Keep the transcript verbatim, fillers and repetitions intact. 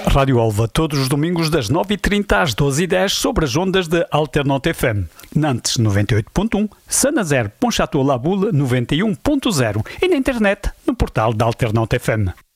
Rádio Alva, todos os domingos das nove e trinta às doze e dez sobre as ondas de Alternaute F M. Nantes noventa e oito ponto um, Saint-Nazaire, Pontchâteau-Laboule noventa e um ponto zero e na internet no portal da Alternaute F M.